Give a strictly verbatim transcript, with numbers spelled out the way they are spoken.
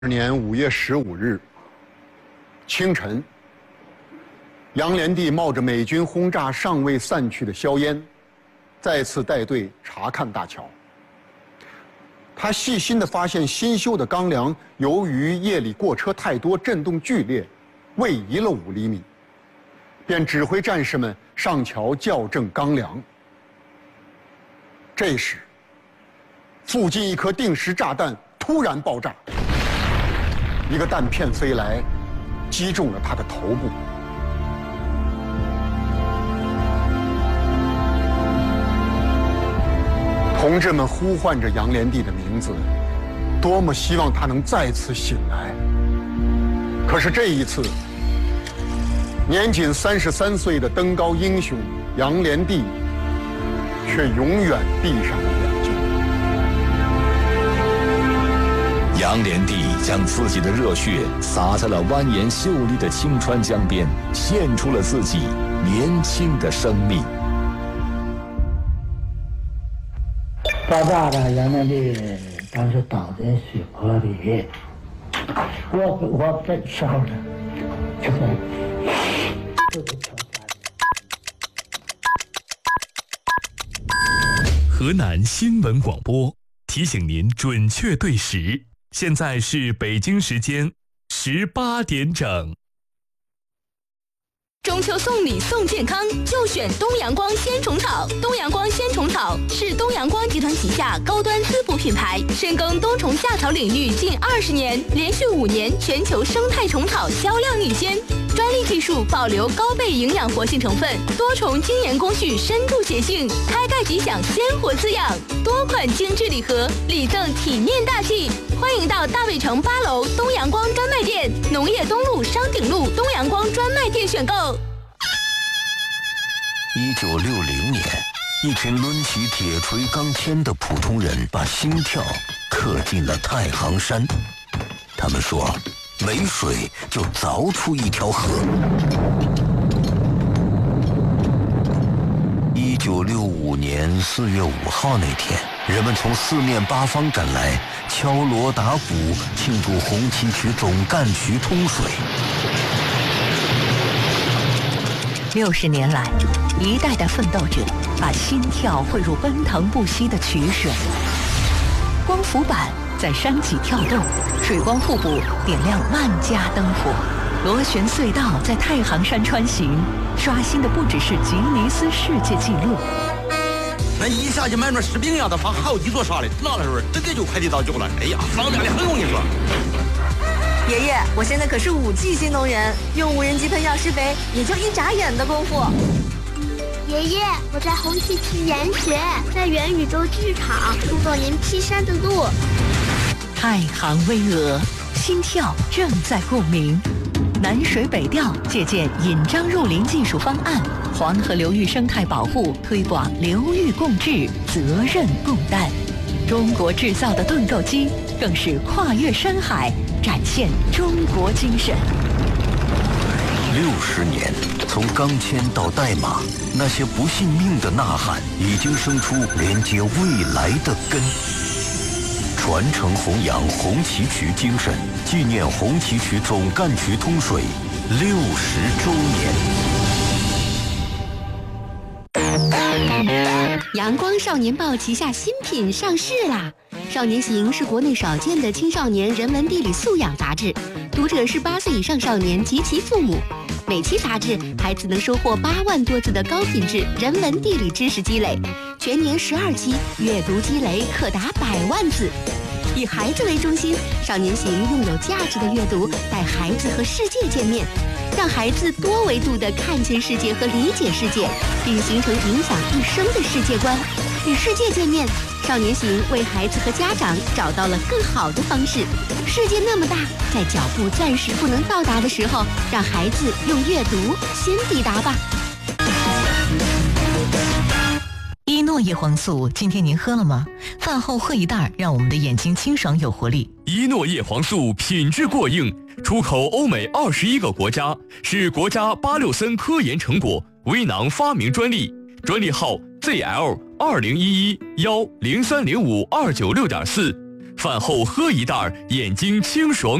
年五月十五日清晨，杨连帝冒着美军轰炸尚未散去的硝烟，再次带队查看大桥。他细心地发现新修的钢梁由于夜里过车太多，震动剧烈，位移了五厘米，便指挥战士们上桥校正钢梁。这时，附近一颗定时炸弹突然爆炸。一个弹片飞来，击中了他的头部。同志们呼唤着杨连帝的名字，多么希望他能再次醒来。可是这一次，年仅三十三岁的登高英雄杨连帝，却永远闭上了眼睛。 杨连帝将自己的热血洒在了蜿蜒秀丽的青川江边，献出了自己年轻的生命。 爆炸的杨连帝当时倒在水泊里，我我被烧了，就在就在桥下面。河南新闻广播提醒您准确对时。现在是北京时间十八点整。 中秋送礼送健康，就选东阳光鲜虫草。东阳光鲜虫草是东阳光集团旗下高端滋补品牌，深耕冬虫夏草领域近二十年，连续五年全球生态虫草销量领先。专利技术保留高倍营养活性成分，多重精研工序深度协性，开盖即享鲜活滋养。多款精致礼盒，礼赠体面大气。欢迎到大卫城八楼东阳光专卖店、农业东路商鼎路东阳光专卖店选购。 一九六零年，一群抡起铁锤钢钎的普通人把心跳刻进了太行山。他们说，没水就凿出一条河。一九六五年四月五号那天，人们从四面八方赶来，敲锣打鼓庆祝红旗渠总干渠通水。 六十年来，一代代奋斗者把心跳汇入奔腾不息的渠水。光伏板在山脊跳动，水光互补点亮万家灯火。螺旋隧道在太行山穿行，刷新的不只是吉尼斯世界纪录。 那一下就买那士兵一样的发好几座刷的，拿的时候直接就快递到酒了。哎呀，方便的很，我跟你说。 爷爷，我现在可是五 G 新能源，用无人机喷药施肥，也就一眨眼的功夫。 爷爷，我在红旗渠研学，在元宇宙剧场度过您披山的路。 太行巍峨，心跳正在共鸣。南水北调借鉴引漳入林技术方案，黄河流域生态保护推广流域共治，责任共担。中国制造的盾构机更是跨越山海，展现中国精神。 六十年，从钢钎到代码，那些不信命的呐喊已经生出连接未来的根。传承弘扬红旗渠精神，纪念红旗渠总干渠通水六十周年。阳光少年报旗下新品上市啦！少年行是国内少见的青少年人文地理素养杂志，读者是八岁以上少年及其父母。每期杂志，孩子能收获八万多字的高品质人文地理知识积累，全年十二期，阅读积累可达百万字。以孩子为中心，少年行用有价值的阅读带孩子和世界见面，让孩子多维度地看见世界和理解世界，并形成影响一生的世界观。与世界见面，少年行为孩子和家长找到了更好的方式。世界那么大，在脚步暂时不能到达的时候，让孩子用阅读先抵达吧。 伊诺叶黄素，今天您喝了吗？饭后喝一袋，让我们的眼睛清爽有活力。 伊诺叶黄素品质过硬，出口欧美二十一个国家，是国家巴六森科研成果，微囊发明专利，专利号 Z L 二零一一幺零三零五二九六点四。 饭后喝一袋，眼睛清爽